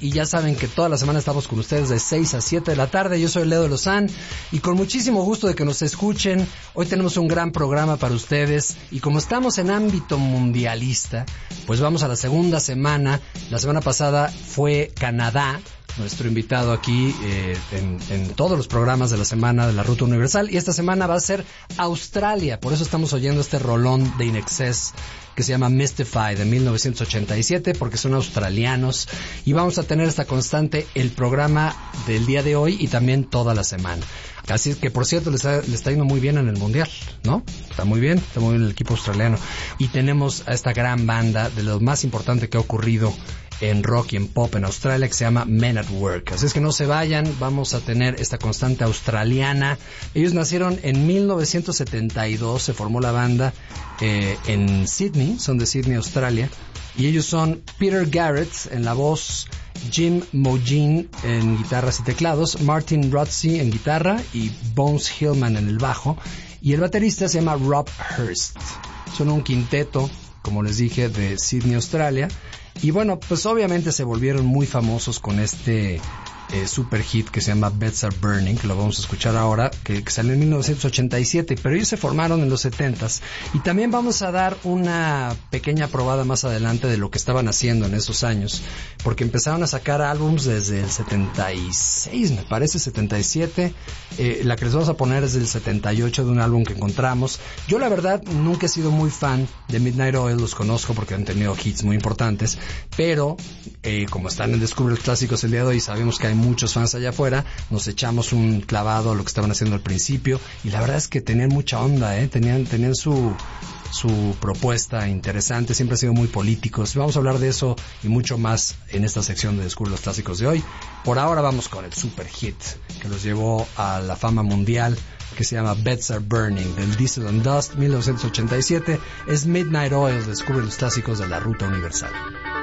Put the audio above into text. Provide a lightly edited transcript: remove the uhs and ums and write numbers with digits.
y ya saben que toda la semana estamos con ustedes de 6 a 7 de la tarde. Yo soy Leo de Lozán y con muchísimo gusto de que nos escuchen. Hoy tenemos un gran programa para ustedes y como estamos en ámbito mundialista, pues vamos a la segunda semana. La semana pasada fue Canadá, nuestro invitado aquí en todos los programas de la semana de la Ruta Universal, y esta semana va a ser Australia. Por eso estamos oyendo este rolón de In Excess que se llama Mystify de 1987, porque son australianos, y vamos a tener esta constante el programa del día de hoy y también toda la semana. Así es que, por cierto, le está yendo muy bien en el Mundial, ¿no? Está muy bien el equipo australiano. Y tenemos a esta gran banda de lo más importante que ha ocurrido en rock y en pop en Australia, que se llama Men at Work. Así es que no se vayan, vamos a tener esta constante australiana. Ellos nacieron en 1972, se formó la banda en Sydney, son de Sydney, Australia, y ellos son Peter Garrett en la voz, Jim Mougin en guitarras y teclados, Martin Rutsey en guitarra y Bones Hillman en el bajo, y el baterista se llama Rob Hurst. Son un quinteto, como les dije, de Sydney, Australia. Y bueno, pues obviamente se volvieron muy famosos con este super hit que se llama Beds Are Burning, que lo vamos a escuchar ahora, que salió en 1987, pero ellos se formaron en los 70s. Y también vamos a dar una pequeña probada más adelante de lo que estaban haciendo en esos años, porque empezaron a sacar álbums desde el 76, me parece, 77. La que les vamos a poner es del 78, de un álbum que encontramos. Yo la verdad nunca he sido muy fan de Midnight Oil, los conozco porque han tenido hits muy importantes, pero como están en Descubre los Clásicos el día de hoy, sabemos que hay muchos fans allá afuera, nos echamos un clavado a lo que estaban haciendo al principio, y la verdad es que tenían mucha onda, tenían su propuesta interesante, siempre han sido muy políticos. Vamos a hablar de eso y mucho más en esta sección de Descubre los Clásicos de hoy. Por ahora vamos con el super hit que los llevó a la fama mundial, que se llama Beds Are Burning, del Diesel and Dust, 1987. Es Midnight Oil, Descubre los Clásicos de la Ruta Universal.